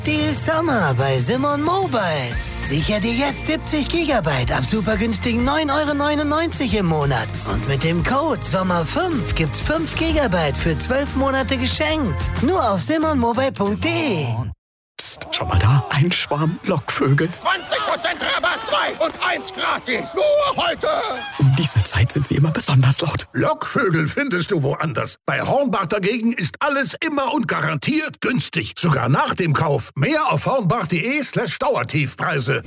Die ist Sommer bei Simon Mobile. Sicher dir jetzt 70 GB ab super günstigen 9,99 € im Monat. Und mit dem Code SOMMER5 gibt's 5 GB für 12 Monate geschenkt. Nur auf simonmobile.de. Psst, schau mal da, ein Schwarm Lockvögel. 20% Rabatt, 2 und 1 gratis. Nur heute. Um diese Zeit sind sie immer besonders laut. Lockvögel findest du woanders. Bei Hornbach dagegen ist alles immer und garantiert günstig. Sogar nach dem Kauf. Mehr auf hornbach.de/Dauertiefpreise.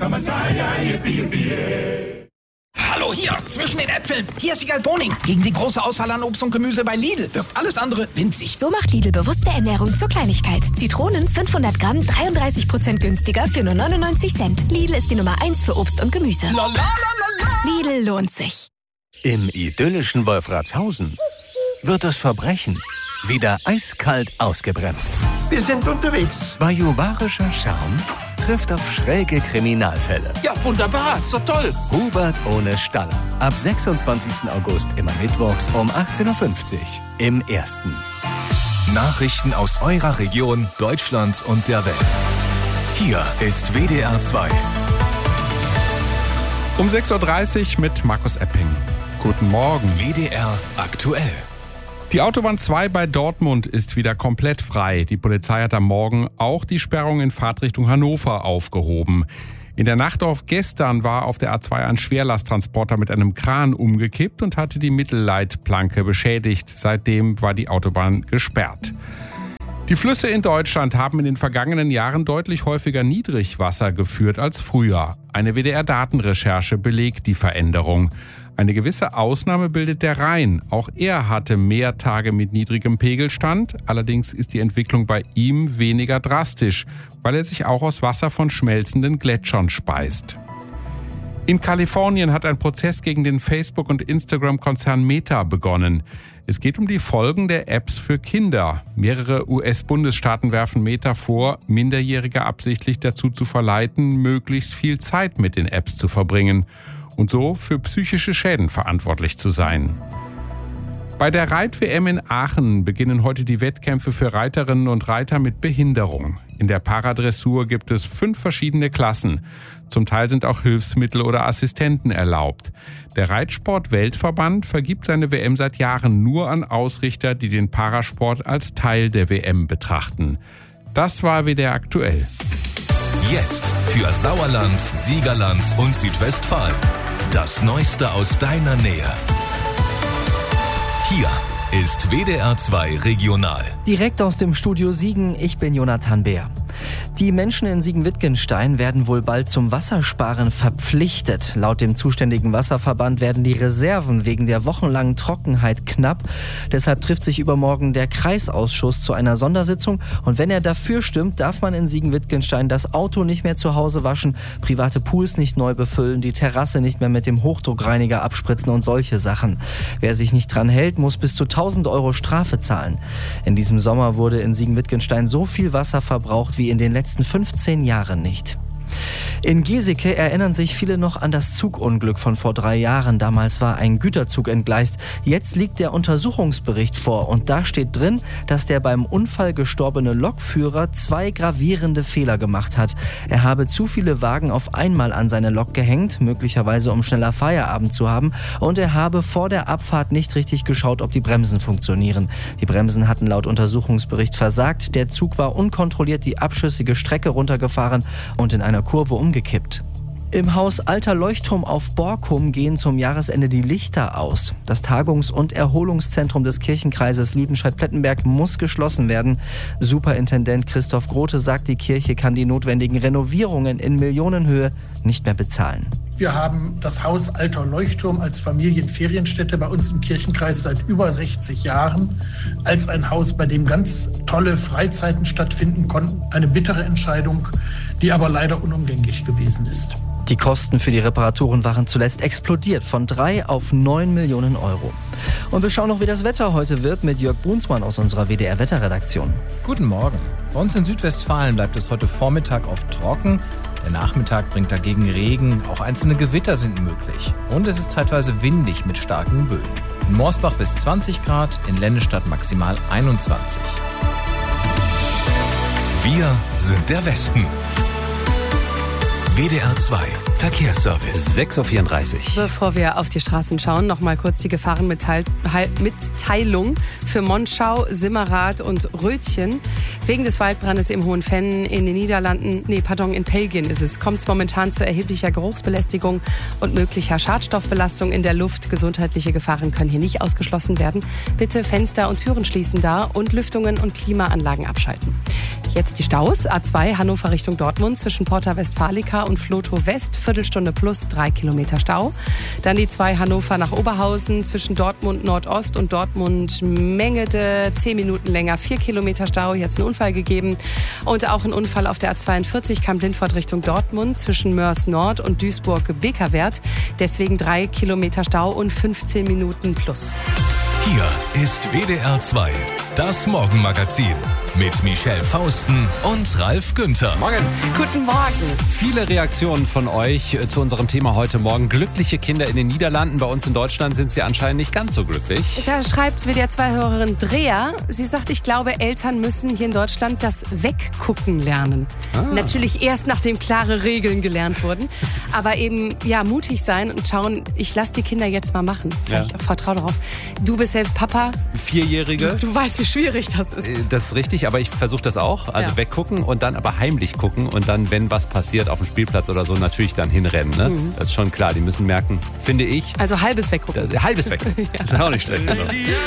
Hallo hier, zwischen den Äpfeln. Hier ist Wiegald Boning. Gegen die große Auswahl an Obst und Gemüse bei Lidl wirkt alles andere winzig. So macht Lidl bewusste Ernährung zur Kleinigkeit. Zitronen 500 Gramm, 33% günstiger für nur 99 Cent. Lidl ist die Nummer 1 für Obst und Gemüse. Lidl lohnt sich. Im idyllischen Wolfratshausen wird das Verbrechen wieder eiskalt ausgebremst. Wir sind unterwegs. Bajuwarischer Charme trifft auf schräge Kriminalfälle. Ja, wunderbar, ist doch toll. Hubert ohne Staller. Ab 26. August immer mittwochs um 18:50 Uhr im Ersten. Nachrichten aus eurer Region, Deutschland und der Welt. Hier ist WDR 2. Um 6:30 Uhr mit Markus Epping. Guten Morgen. WDR aktuell. Die Autobahn 2 bei Dortmund ist wieder komplett frei. Die Polizei hat am Morgen auch die Sperrung in Fahrtrichtung Hannover aufgehoben. In der Nacht auf gestern war auf der A2 ein Schwerlasttransporter mit einem Kran umgekippt und hatte die Mittelleitplanke beschädigt. Seitdem war die Autobahn gesperrt. Die Flüsse in Deutschland haben in den vergangenen Jahren deutlich häufiger Niedrigwasser geführt als früher. Eine WDR-Datenrecherche belegt die Veränderung. Eine gewisse Ausnahme bildet der Rhein. Auch er hatte mehr Tage mit niedrigem Pegelstand. Allerdings ist die Entwicklung bei ihm weniger drastisch, weil er sich auch aus Wasser von schmelzenden Gletschern speist. In Kalifornien hat ein Prozess gegen den Facebook- und Instagram-Konzern Meta begonnen. Es geht um die Folgen der Apps für Kinder. Mehrere US-Bundesstaaten werfen Meta vor, Minderjährige absichtlich dazu zu verleiten, möglichst viel Zeit mit den Apps zu verbringen und so für psychische Schäden verantwortlich zu sein. Bei der Reit-WM in Aachen beginnen heute die Wettkämpfe für Reiterinnen und Reiter mit Behinderung. In der Paradressur gibt es 5 verschiedene Klassen. Zum Teil sind auch Hilfsmittel oder Assistenten erlaubt. Der Reitsport-Weltverband vergibt seine WM seit Jahren nur an Ausrichter, die den Parasport als Teil der WM betrachten. Das war WDR aktuell. Jetzt für Sauerland, Siegerland und Südwestfalen. Das Neueste aus deiner Nähe. Hier ist WDR 2 Regional. Direkt aus dem Studio Siegen, ich bin Jonathan Beer. Die Menschen in Siegen-Wittgenstein werden wohl bald zum Wassersparen verpflichtet. Laut dem zuständigen Wasserverband werden die Reserven wegen der wochenlangen Trockenheit knapp. Deshalb trifft sich übermorgen der Kreisausschuss zu einer Sondersitzung. Und wenn er dafür stimmt, darf man in Siegen-Wittgenstein das Auto nicht mehr zu Hause waschen, private Pools nicht neu befüllen, die Terrasse nicht mehr mit dem Hochdruckreiniger abspritzen und solche Sachen. Wer sich nicht dran hält, muss bis zu 1.000 € Strafe zahlen. In diesem Sommer wurde in Siegen-Wittgenstein so viel Wasser verbraucht wie in den letzten 15 Jahren nicht. In Geseke erinnern sich viele noch an das Zugunglück von vor 3 Jahren. Damals war ein Güterzug entgleist. Jetzt liegt der Untersuchungsbericht vor und da steht drin, dass der beim Unfall gestorbene Lokführer 2 gravierende Fehler gemacht hat. Er habe zu viele Wagen auf einmal an seine Lok gehängt, möglicherweise um schneller Feierabend zu haben, und er habe vor der Abfahrt nicht richtig geschaut, ob die Bremsen funktionieren. Die Bremsen hatten laut Untersuchungsbericht versagt. Der Zug war unkontrolliert die abschüssige Strecke runtergefahren und in einer Kurve umgekippt. Im Haus Alter Leuchtturm auf Borkum gehen zum Jahresende die Lichter aus. Das Tagungs- und Erholungszentrum des Kirchenkreises Lüdenscheid-Plettenberg muss geschlossen werden. Superintendent Christoph Grote sagt, die Kirche kann die notwendigen Renovierungen in Millionenhöhe nicht mehr bezahlen. Wir haben das Haus Alter Leuchtturm als Familienferienstätte bei uns im Kirchenkreis seit über 60 Jahren als ein Haus, bei dem ganz tolle Freizeiten stattfinden konnten. Eine bittere Entscheidung, die aber leider unumgänglich gewesen ist. Die Kosten für die Reparaturen waren zuletzt explodiert, von 3 auf 9 Millionen Euro. Und wir schauen noch, wie das Wetter heute wird, mit Jörg Brunsmann aus unserer WDR-Wetterredaktion. Guten Morgen. Bei uns in Südwestfalen bleibt es heute Vormittag oft trocken. Der Nachmittag bringt dagegen Regen, auch einzelne Gewitter sind möglich. Und es ist zeitweise windig mit starken Böen. In Morsbach bis 20 Grad, in Lennestadt maximal 21. Wir sind der Westen. WDR 2 Verkehrsservice. 6:34 Uhr. Bevor wir auf die Straßen schauen, noch mal kurz die Gefahrenmitteilung für Monschau, Simmerath und Rötchen. Wegen des Waldbrandes im Hohenfenn in den Niederlanden, in Belgien kommt es momentan zu erheblicher Geruchsbelästigung und möglicher Schadstoffbelastung in der Luft. Gesundheitliche Gefahren können hier nicht ausgeschlossen werden. Bitte Fenster und Türen schließen da und Lüftungen und Klimaanlagen abschalten. Jetzt die Staus. A2 Hannover Richtung Dortmund zwischen Porta Westfalica und Flotow West. Viertelstunde plus 3 Kilometer Stau. Dann die 2 Hannover nach Oberhausen zwischen Dortmund Nordost und Dortmund Mengede. 10 Minuten länger, 4 Kilometer Stau. Jetzt ein Unfall gegeben. Und auch ein Unfall auf der A42 Kamp-Lindfort Richtung Dortmund zwischen Mörs Nord und Duisburg-Bekerwert. Deswegen 3 Kilometer Stau und 15 Minuten plus. Hier ist WDR 2, das Morgenmagazin mit Michelle Fausten und Ralf Günther. Morgen. Guten Morgen. Viele Reaktionen von euch zu unserem Thema heute Morgen. Glückliche Kinder in den Niederlanden. Bei uns in Deutschland sind sie anscheinend nicht ganz so glücklich. Da schreibt WDR 2-Hörerin Drea. Sie sagt, ich glaube, Eltern müssen hier in Deutschland das Weggucken lernen. Natürlich erst, nachdem klare Regeln gelernt wurden. Aber eben, mutig sein und schauen, ich lasse die Kinder jetzt mal machen. Ich vertraue darauf. Du bist selbst Papa. 4-Jährige. Du weißt, wie schwierig das ist. Das ist richtig, aber ich versuche das auch. Also weggucken und dann aber heimlich gucken und dann, wenn was passiert auf dem Spielplatz oder so, natürlich dann hinrennen. Ne? Das ist schon klar, die müssen merken, finde ich. Also halbes Weggucken. Halbes Weggucken. Das ist auch nicht schlecht.